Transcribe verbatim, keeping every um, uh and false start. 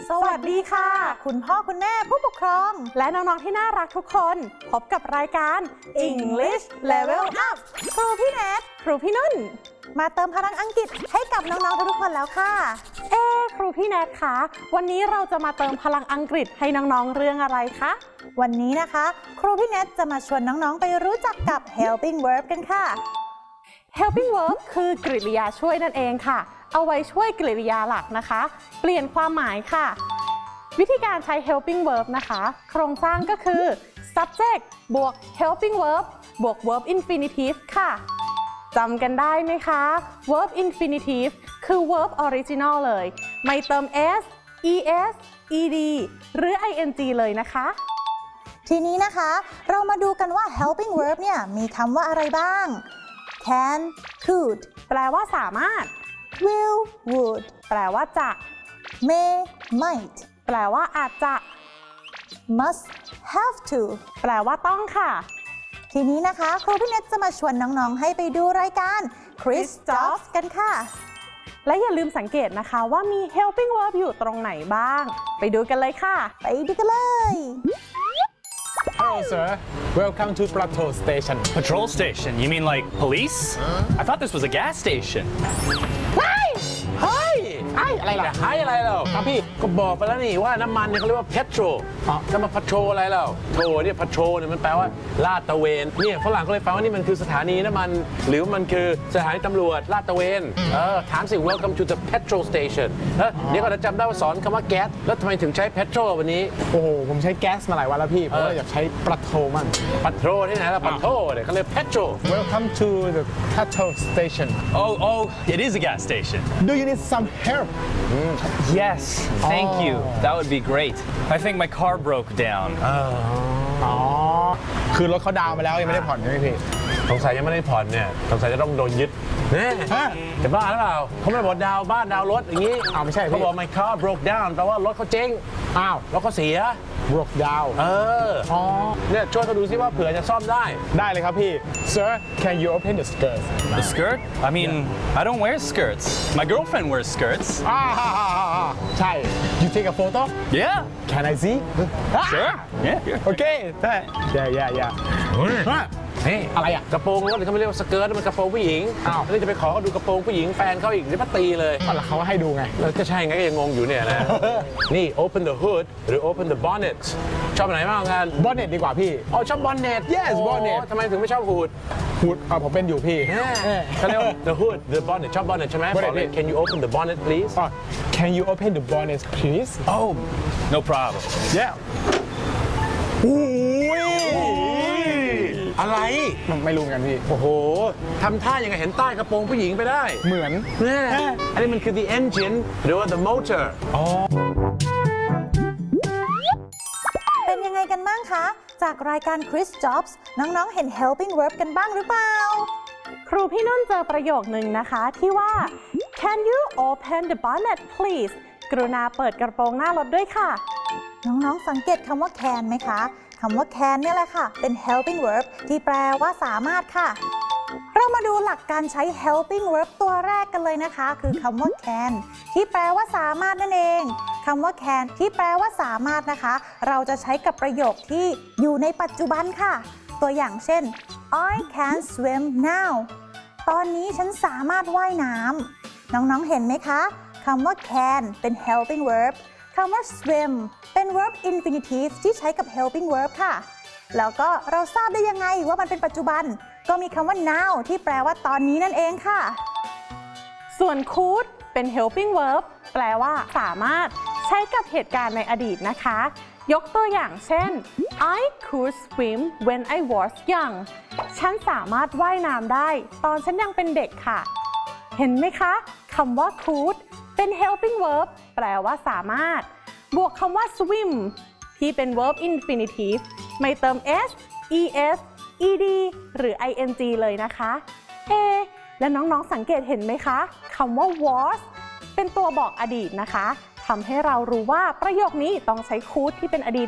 สวัสดีค่ะคุณพ่อคุณแม่ผู้ปกครองและน้องๆที่น่ารักทุกคนพบกับรายการ English Level Up ครูพี่แนทครูพี่นุ่นมาเติมพลังอังกฤษให้กับน้องๆทุกคนแล้วค่ะเอ๊ครูพี่แนทคะวันนี้เราจะมาเติมพลังอังกฤษให้น้องๆเรื่องอะไรคะวันนี้นะคะครูพี่แนทจะมาชวนน้องๆไปรู้จักกับ helping verb กันค่ะ helping verb คือกริยาช่วยนั่นเองค่ะเอาไว้ช่วยกริยาหลักนะคะเปลี่ยนความหมายค่ะวิธีการใช้ helping verb นะคะโครงสร้างก็คือ subject บวก helping verb บวก verb infinitive ค่ะจำกันได้ไหมคะ verb infinitive คือ verb original เลยไม่เติม s es ed หรือ ing เลยนะคะทีนี้นะคะเรามาดูกันว่า helping verb เนี่ยมีคำว่าอะไรบ้าง can could แปลว่าสามารถwill would แปลว่าจะ may might แปลว่าอาจจะ must have to แปลว่าต้องค่ะทีนี้นะคะครูพี่เนทจะมาชวนน้องๆให้ไปดูรายการ Quiz Jobs กันค่ะและอย่าลืมสังเกตนะคะว่ามี helping verb อยู่ตรงไหนบ้างไปดูกันเลยค่ะไปดูกันเลย Hello, sir. Welcome to Patrol Station. Patrol station? You mean like police? I thought this was a gas station. เฮ้ยเฮ้ยอะไรล่ะเฮ้ยอะไรเราครับพี่ก็บอกไปแล้วนี่ว่าน้ำมันเนี่ยเขาเรียกว่า petrol จะมา patrol อะไรเราโทเนี่ย patrol เนี่ยมันแปลว่าลาดตระเวนเนี่ยฝรั่งเขาเลยฟังว่านี่มันคือสถานีน้ำมันหรือมันคือสถานีตำรวจลาดตระเวนเออถามสิ Welcome to the petrol station แล้วเดี๋ยวก็จะจำได้ว่าสอนคำว่าแก๊สแล้วทำไมถึงใช้ petrol วันนี้โอ้โหผมใช้แก๊สมาหลายวันแล้วพี่เพราะว่าอยากใช้ปลาโทมั่ง patrol ที่ไหนล่ะ patrol เนี่ยเขาเรียก petrol Welcome to the petrol station. Oh, oh, it is a gas station. Do you need some help? Yes, thank you. That would be great. I think my car broke down. อ๋อคือรถเขาดาวน์มาแล้วยังไม่ได้ผ่อนใช่ไหมพี่สงสัยยังไม่ได้ผ่อนเนี่ยสงสัยจะต้องโดนยึดเนี่ยจะบ้าหรือเปล่าเขาไม่บอกดาวบ้านดาวรถอย่างนี้อ้าวไม่ใช่เขาบอก my car broke down แปลว่ารถเขาเจ๊งอ้าวรถเขาเสีย broke down เอออ๋อเนี่ยช่วยเขาดูซิว่าเผื่อจะซ่อมได้ได้เลยครับพี่ Sir can you open the skirt The skirt? I mean I don't wear skirts. My girlfriend wears skirts. อ่าใช่ You take a photo Yeah. Can I see Sure. Yeah. โอเคได้ Yeah yeah yeah เฮ้ยอะไรอ่ะกระโปรงรถเขาไม่เรียกว่าสเกิร์ตมันกระโปรงผู้หญิงอ้าวแล้วจะไปขอเขาดูกระโปรงผู้หญิงแฟนเขาอีกเดี๋ยวมาตีเลยแล้วเขาให้ดูไงก็ใช่ไงก็ยังงงอยู่เนี่ยนะนี่ open the hood หรือ open the bonnet ชอบไหนมากกัน bonnet ดีกว่าพี่อ๋อชอบ bonnet Yes bonnet ทำไมถึงไม่ชอบ hood hood อ่าผมเป็นอยู่พี่เขาเรียกว่า the hood the bonnet ชอบ bonnet ใช่ไหมบอกเลย Can you open the bonnet please Can you open the bonnet please Oh, no problem. Yeah อุ้ยอะไรไม่รู้กันพี่โอ้โหทำท่ายังไงเห็นใต้กระโปรงผู้หญิงไปได้เหมือนเนี่ยอันนี้มันคือ the engine หรือว่า the motor อ๋อเป็นยังไงกันบ้างคะจากรายการ Quiz Jobs น้องๆเห็น helping verb กันบ้างหรือเปล่าครูพี่นุ่นเจอประโยคนึงนะคะที่ว่า Can you open the bonnet please กรุณาเปิดกระโปรงหน้ารถด้วยค่ะน้องๆสังเกตคำว่า can ไหมคะคำว่า can เนี่ยแหละค่ะเป็น helping verb ที่แปลว่าสามารถค่ะเรามาดูหลักการใช้ helping verb ตัวแรกกันเลยนะคะคือคำว่า can ที่แปลว่าสามารถนั่นเองคำว่า can ที่แปลว่าสามารถนะคะเราจะใช้กับประโยคที่อยู่ในปัจจุบันค่ะตัวอย่างเช่น I can swim now ตอนนี้ฉันสามารถว่ายน้ำน้องๆเห็นไหมคะคำว่า can เป็น helping verb คำว่า swim เป็น verb infinitive ที่ใช้กับ helping verb ค่ะแล้วก็เราทราบได้ยังไงว่ามันเป็นปัจจุบันก็มีคำว่า now ที่แปลว่าตอนนี้นั่นเองค่ะส่วน could เป็น helping verb แปลว่าสามารถใช้กับเหตุการณ์ในอดีตนะคะยกตัวอย่างเช่น I could swim when I was young ฉันสามารถว่ายน้ำได้ตอนฉันยังเป็นเด็กค่ะเห็นไหมคะคำว่า could เป็น helping verb แปลว่าสามารถบวกคำว่า swim ที่เป็น verb infinitive ไม่เติม s es ed หรือ ing เลยนะคะเอและน้องๆสังเกตเห็นไหมคะคำว่า was เป็นตัวบอกอดีตนะคะทำให้เรารู้ว่าประโยคนี้ต้องใช้ could ที่เป็นอดีต